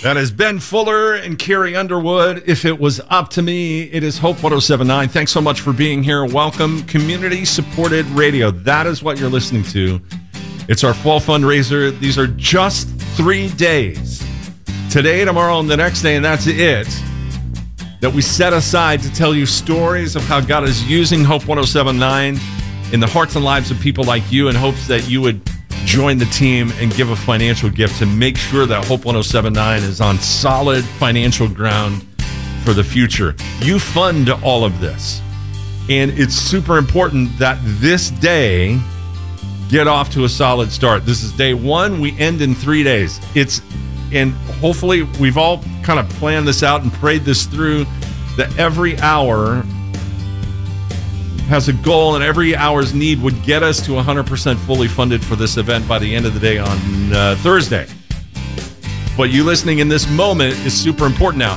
That is Ben Fuller and Carrie Underwood. If it was up to me, it is Hope 107.9. Thanks so much for being here. Welcome. Community-supported radio. That is what you're listening to. It's our fall fundraiser. These are just 3 days. Today, tomorrow, and the next day, and that's it. That we set aside to tell you stories of how God is using Hope 107.9 in the hearts and lives of people like you in hopes that you would join the team and give a financial gift to make sure that Hope 107.9 is on solid financial ground for the future. You fund all of this. And it's super important that this day get off to a solid start. This is day one. We end in 3 days. And hopefully we've all kind of planned this out and prayed this through, that every hour has a goal and every hour's need would get us to 100% fully funded for this event by the end of the day on Thursday. But you listening in this moment is super important now.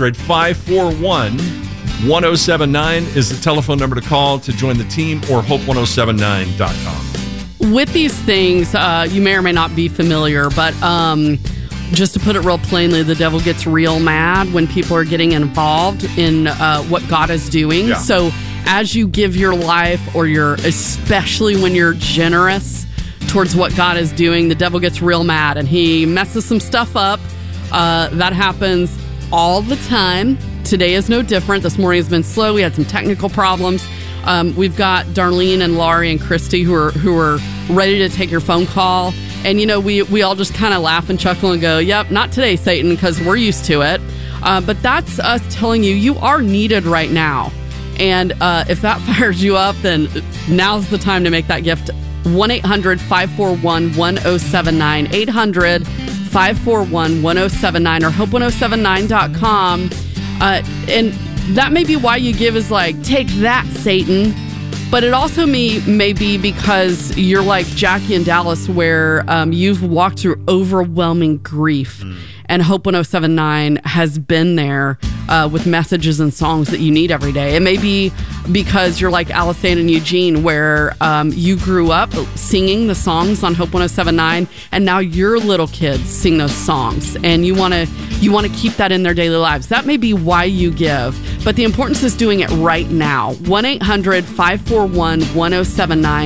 800-541-1079 is the telephone number to call to join the team, or hope1079.com. With these things, you may or may not be familiar, but just to put it real plainly, the devil gets real mad when people are getting involved in what God is doing. Yeah. So as you give your life, or especially when you're generous towards what God is doing, the devil gets real mad and he messes some stuff up. That happens all the time. Today is no different. This morning has been slow. We had some technical problems. We've got Darlene and Laurie and Christy who are ready to take your phone call. And, we all just kind of laugh and chuckle and go, yep, not today, Satan, because we're used to it. But that's us telling you are needed right now. And if that fires you up, then now's the time to make that gift. 1-800-541-1079, 800-541-1079, or hope1079.com. And that may be why you give, is like, take that, Satan. But it also may be because you're like Jackie in Dallas, where you've walked through overwhelming grief. And Hope 107.9 has been there with messages and songs that you need every day. It may be because you're like Allison and Eugene, where you grew up singing the songs on Hope 107.9, and now your little kids sing those songs, and you want to keep that in their daily lives. That may be why you give, but the importance is doing it right now. 1-800-541-1079,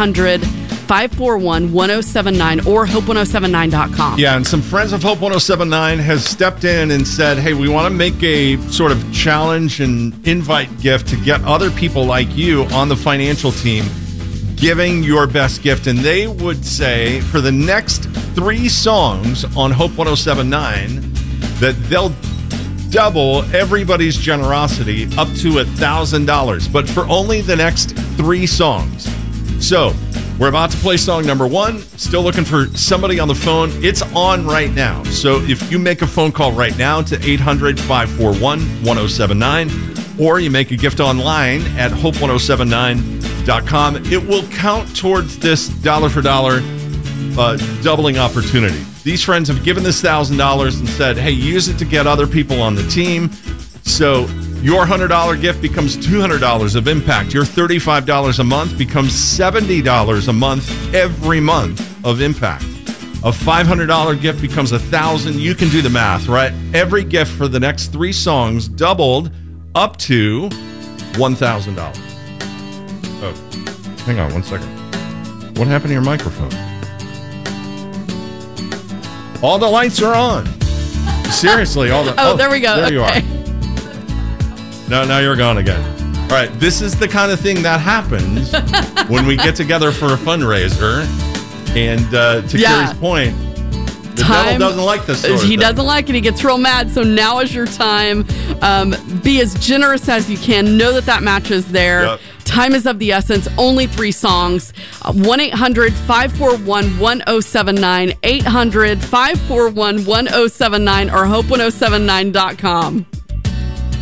800-541-1079, or hope1079.com. Yeah, and some friends of Hope 107.9 has stepped in and said, hey, we want to make a sort of challenge and invite gift to get other people like you on the financial team giving your best gift. And they would say for the next 3 songs on Hope 107.9 that they'll double everybody's generosity up to $1,000, but for only the next 3 songs. So we're about to play song number 1. Still looking for somebody on the phone. It's on right now. So if you make a phone call right now to 800-541-1079, or you make a gift online at hope1079.com, it will count towards this dollar for dollar doubling opportunity. These friends have given this $1,000 and said, hey, use it to get other people on the team. So your $100 gift becomes $200 of impact. Your $35 a month becomes $70 a month every month of impact. A $500 gift becomes $1,000. You can do the math, right? Every gift for the next 3 songs doubled up to $1,000. Oh, hang on one second. What happened to your microphone? All the lights are on. Seriously, all the. Oh, there we go. There okay. you are. No, now you're gone again. All right, this is the kind of thing that happens when we get together for a fundraiser. And to Carrie's point, the devil doesn't like this sort of thing. He doesn't like it. He gets real mad. So now is your time. Be as generous as you can. Know that match is there. Yep. Time is of the essence. Only 3 songs. 1-800-541-1079, 800-541-1079, or hope1079.com.